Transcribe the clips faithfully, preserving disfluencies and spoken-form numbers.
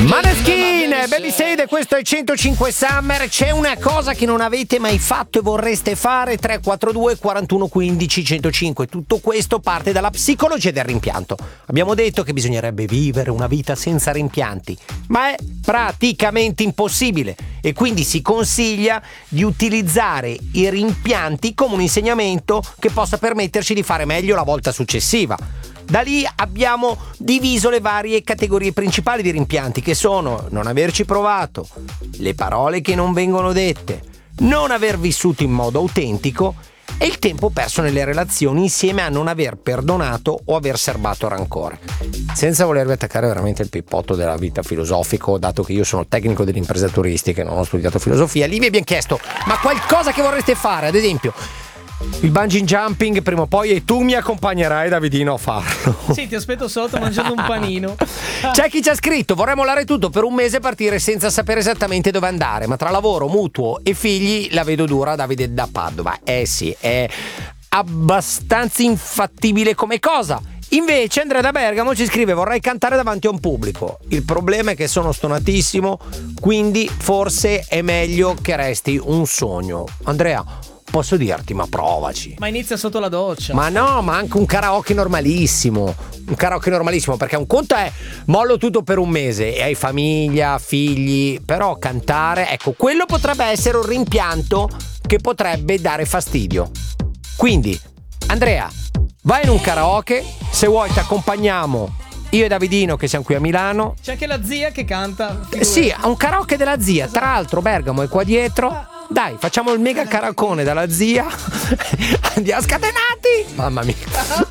Maneskin, Baby Sade, questo è centocinque Summer. C'è una cosa che non avete mai fatto e vorreste fare? tre quattro due quarantuno quindici centocinque. Tutto questo parte dalla psicologia del rimpianto. Abbiamo detto che bisognerebbe vivere una vita senza rimpianti, ma è praticamente impossibile e quindi si consiglia di utilizzare i rimpianti come un insegnamento che possa permetterci di fare meglio la volta successiva. Da lì abbiamo diviso le varie categorie principali di rimpianti, che sono non averci provato, le parole che non vengono dette, non aver vissuto in modo autentico e il tempo perso nelle relazioni insieme a non aver perdonato o aver serbato rancore. Senza volervi attaccare veramente il pippotto della vita filosofico, dato che io sono tecnico dell'impresa turistica e non ho studiato filosofia, lì mi abbiamo chiesto: ma qualcosa che vorreste fare, ad esempio il bungee jumping prima o poi, e tu mi accompagnerai, Davidino, a farlo. Sì, ti aspetto sotto mangiando un panino. C'è chi ci ha scritto: vorrei mollare tutto per un mese e partire senza sapere esattamente dove andare, ma tra lavoro, mutuo e figli la vedo dura. Davide da Padova. Eh sì, è abbastanza infattibile come cosa. Invece Andrea da Bergamo ci scrive: vorrei cantare davanti a un pubblico, il problema è che sono stonatissimo, quindi forse è meglio che resti un sogno. Andrea, posso dirti, ma provaci. Ma inizia sotto la doccia. Ma no, ma anche un karaoke normalissimo. Un karaoke normalissimo, perché un conto è mollo tutto per un mese e hai famiglia, figli, però cantare, ecco, quello potrebbe essere un rimpianto che potrebbe dare fastidio. Quindi, Andrea, vai in un karaoke, se vuoi ti accompagniamo io e Davidino che siamo qui a Milano. C'è anche la zia che canta. Eh sì, a un karaoke della zia, tra l'altro Bergamo è qua dietro. Dai, facciamo il mega caracone dalla zia. Andiamo scatenati. Mamma mia.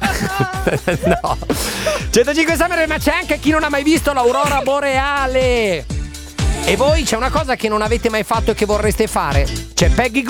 No. centocinque Summer, ma c'è anche chi non ha mai visto l'aurora boreale. E voi c'è una cosa che non avete mai fatto e che vorreste fare? C'è Peggy Goo.